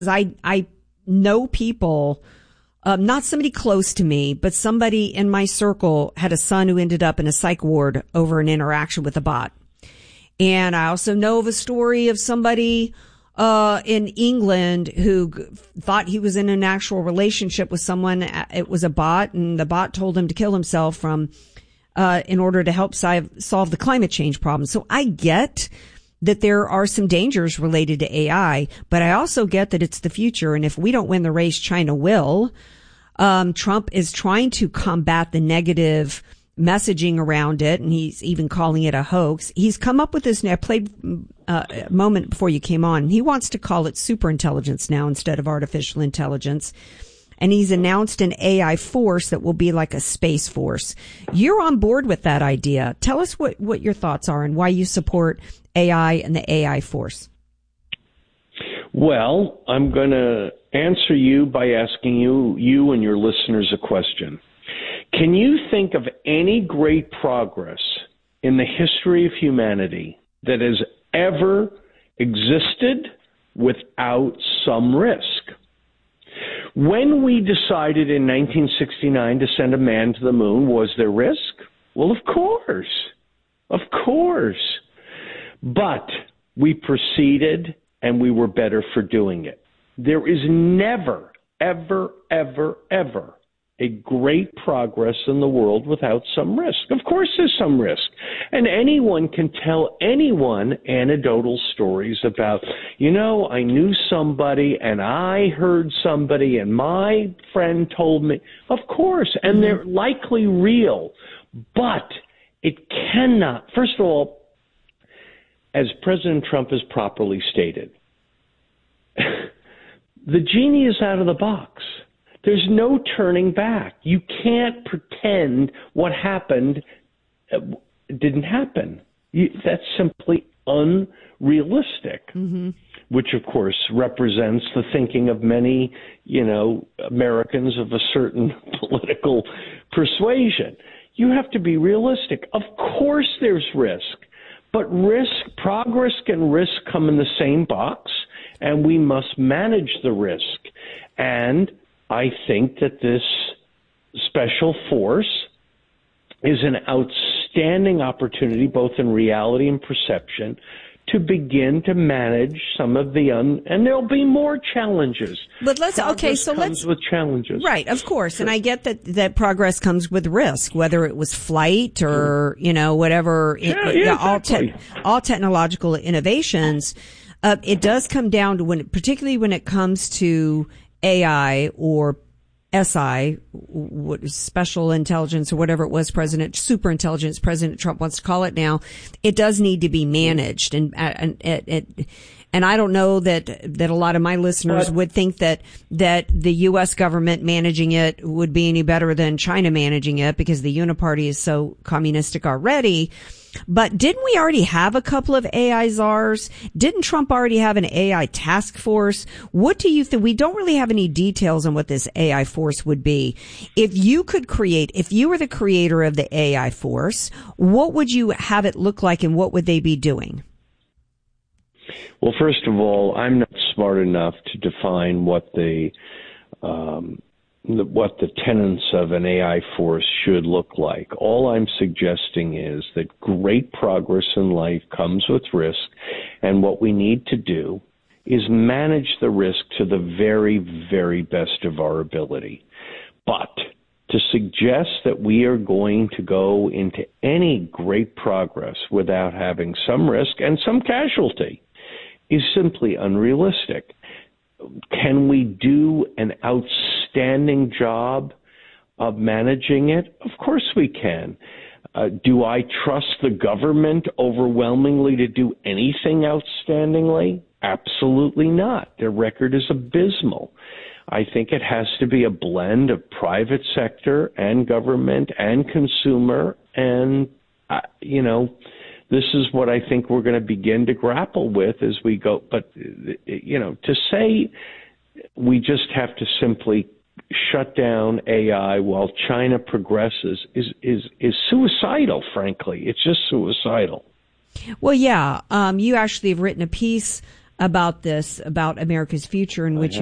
I know people, not somebody close to me, but somebody in my circle had a son who ended up in a psych ward over an interaction with a bot. And I also know of a story of somebody in England who thought he was in an actual relationship with someone. It was a bot, and the bot told him to kill himself in order to help solve the climate change problem. So I get that there are some dangers related to AI, but I also get that it's the future. And if we don't win the race, China will. Trump is trying to combat the negative messaging around it, and he's even calling it a hoax. He's come up with this. I played a moment before you came on. He wants to call it superintelligence now instead of artificial intelligence. And he's announced an AI force that will be like a space force. You're on board with that idea. Tell us what your thoughts are and why you support AI and the AI force. Well, I'm going to answer you by asking you and your listeners a question. Can you think of any great progress in the history of humanity that has ever existed without some risk? When we decided in 1969 to send a man to the moon, was there risk? Well, of course. Of course. But we proceeded, and we were better for doing it. There is never, ever, ever, ever a great progress in the world without some risk. Of course there's some risk. And anyone can tell anyone anecdotal stories about, I knew somebody and I heard somebody and my friend told me. Of course, and they're likely real. But it cannot, first of all, as President Trump has properly stated, the genie is out of the box. There's no turning back. You can't pretend what happened didn't happen. That's simply unrealistic, which, of course, represents the thinking of many, Americans of a certain political persuasion. You have to be realistic. Of course there's risk, but progress and risk come in the same box, and we must manage the risk. And I think that this special force is an outstanding opportunity, both in reality and perception, to begin to manage some of the and there'll be more challenges. But let's comes with challenges, right? Of course, sure. And I get that progress comes with risk, whether it was flight or whatever. Exactly. All technological innovations. It does come down to particularly when it comes to AI or SI, special intelligence or whatever it was, superintelligence, President Trump wants to call it now. It does need to be managed. And I don't know that a lot of my listeners would think that the U.S. government managing it would be any better than China managing it, because the Uniparty is so communistic already. But didn't we already have a couple of AI czars? Didn't Trump already have an AI task force? What do you think? We don't really have any details on what this AI force would be. If you were the creator of the AI force, what would you have it look like, and what would they be doing? Well, first of all, I'm not smart enough to define what the tenets of an AI force should look like. All I'm suggesting is that great progress in life comes with risk, and what we need to do is manage the risk to the very, very best of our ability. But to suggest that we are going to go into any great progress without having some risk and some casualty is simply unrealistic. Can we do an outstanding job of managing it? Of course we can. Do I trust the government overwhelmingly to do anything outstandingly? Absolutely not. Their record is abysmal. I think it has to be a blend of private sector and government and consumer, and, this is what I think we're going to begin to grapple with as we go. But, to say we just have to simply shut down AI while China progresses is suicidal, frankly. It's just suicidal. Well, yeah. You actually have written a piece about this, about America's future, in which